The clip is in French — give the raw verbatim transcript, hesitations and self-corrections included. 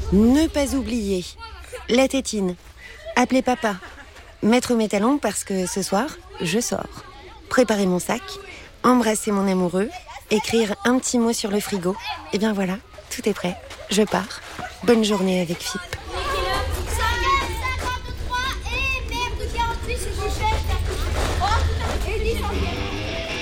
Ne pas oublier la tétine, appeler papa, mettre mes talons parce que ce soir, je sors. Préparer mon sac, embrasser mon amoureux, écrire un petit mot sur le frigo. Et bien voilà, tout est prêt, je pars. Bonne journée avec F I P. cinquante-trois et merde, quarante-huit, c'est